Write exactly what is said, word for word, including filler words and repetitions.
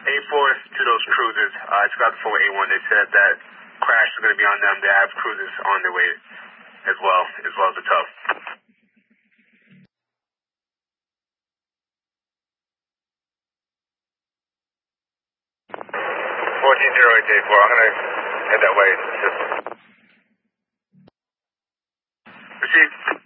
A four to those cruisers. Uh, I just got the phone with A one. They said that crash is going to be on them. They have cruisers on their way as well, as well as the tug. fourteen zero eight eight four. I'm going to head that way. Received.